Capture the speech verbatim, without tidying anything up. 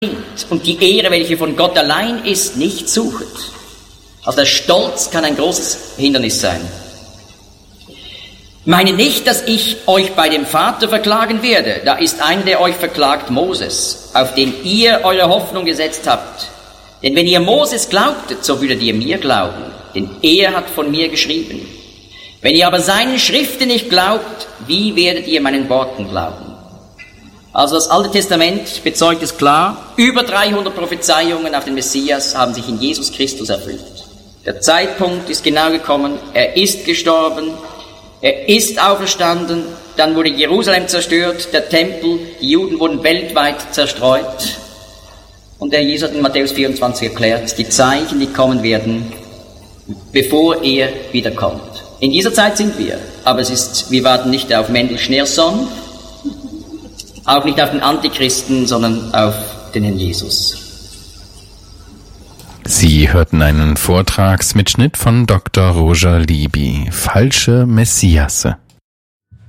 und die Ehre, welche von Gott allein ist, nicht sucht. Also der Stolz kann ein großes Hindernis sein. Meine nicht, dass ich euch bei dem Vater verklagen werde. Da ist einer, der euch verklagt, Moses, auf den ihr eure Hoffnung gesetzt habt. Denn wenn ihr Moses glaubtet, so würdet ihr mir glauben, denn er hat von mir geschrieben. Wenn ihr aber seinen Schriften nicht glaubt, wie werdet ihr meinen Worten glauben? Also das Alte Testament bezeugt es klar, über dreihundert Prophezeiungen auf den Messias haben sich in Jesus Christus erfüllt. Der Zeitpunkt ist genau gekommen, er ist gestorben, er ist auferstanden, dann wurde Jerusalem zerstört, der Tempel, die Juden wurden weltweit zerstreut. Und der Jesus hat in Matthäus vierundzwanzig erklärt, die Zeichen, die kommen werden, bevor er wiederkommt. In dieser Zeit sind wir, aber es ist, wir warten nicht auf Mendel Schneerson, auch nicht auf den Antichristen, sondern auf den Herrn Jesus. Sie hörten einen Vortragsmitschnitt von Doktor Roger Libby, Falsche Messiasse.